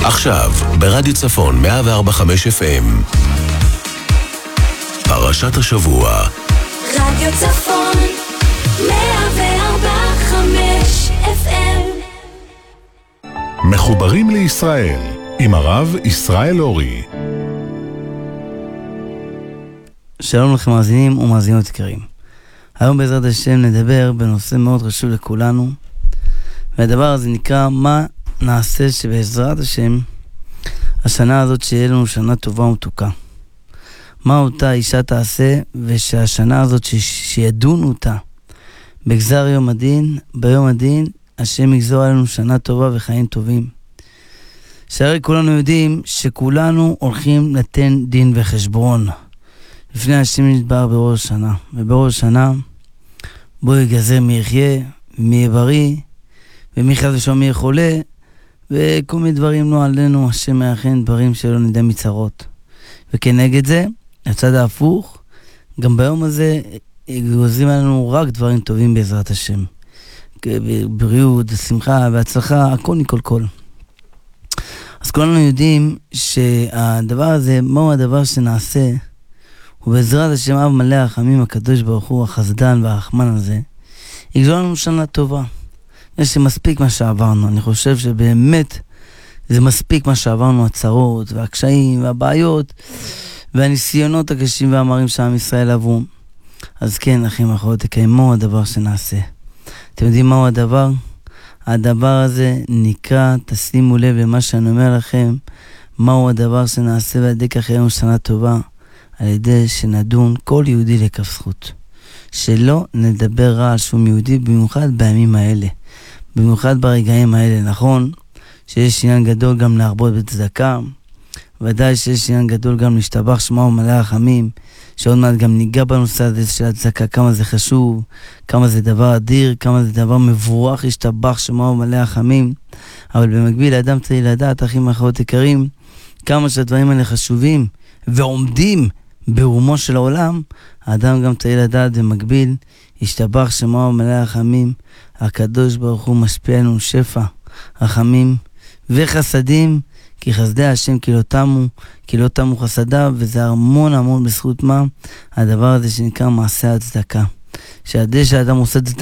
עכשיו, ברדיו צפון 104.5 FM. פרשת השבוע. רדיו צפון 104.5 FM. מחוברים לישראל עם הרב ישראל אורי. שלום לכם מאזינים ומאזינות יקרים. היום בעזרת השם נדבר בנושא מאוד חשוב לכולנו, והדבר הזה נקרא מה נעשה שבעזרת השם השנה הזאת שיהיה לנו שנה טובה ומתוקה. מה אותה אישה תעשה ושהשנה הזאת שידונו אותה בגזר יום הדין, ביום הדין השם יגזור עלינו שנה טובה וחיים טובים. שהרי כולנו יודעים שכולנו הולכים לתן דין וחשבון לפני השם יתברך בראש השנה, ובראש השנה בו יגזר מי יחיה ומי יהיה בריא ומי חס ושלום מי יהיה חולה, וכל מיני דברים לא עלינו השם מאכן דברים שלא נדע מצרות. וכנגד זה הצד ההפוך, גם ביום הזה גוזרים עלינו רק דברים טובים בעזרת השם, בריאות, שמחה והצלחה, הכל מכל כל. אז כולנו יודעים שהדבר הזה, מהו הדבר שנעשה, ובעזרת השם אב מלא הרחמים הקדוש ברוך הוא החסדן והרחמן הזה יגזור לנו שנה טובה. יש מספיק מה שעברנו, אני חושב שבאמת זה מספיק מה שעברנו, הצרות והקשיים והבעיות והניסיונות הקשים והמרים שעם ישראל עברו. אז כן אחים ואחיות, תקיימו הדבר שנעשה. אתם יודעים מהו הדבר? הדבר הזה נקרא, תשימו לב למה שאני אומר לכם, מהו הדבר שנעשה ועדי כך יהיה לנו שנה טובה, על ידי שנדון כל יהודי לכף זכות. שלא נדבר רע על שום יהודי, במיוחד בימים האלה. במיוחד ברגעים האלה, נכון? שיש עניין גדול גם להרבות בצדקה. ודאי שיש עניין גדול גם להשתבח שמו ומלא רחמים. שעוד מעט גם ניגע בנושא הזה של הצדקה, כמה זה חשוב, כמה זה דבר אדיר, כמה זה דבר מבורך, להשתבח שמו ומלא רחמים. אבל במקביל, האדם צריך לדעת, אחים ואחיות יקרים, כמה שהדברים האלה חשובים ועומדים ברומו של העולם, האדם גם צריך לדעת במקביל, ישתבח שמו ומלא רחמים, הקדוש ברוך הוא משפיע לנו שפע, רחמים וחסדים, כי חסדי השם כי לא תמו חסדיו, וזה המון המון בזכות מה? הדבר הזה שנקרא מעשה הצדקה. שעדי שהאדם עושה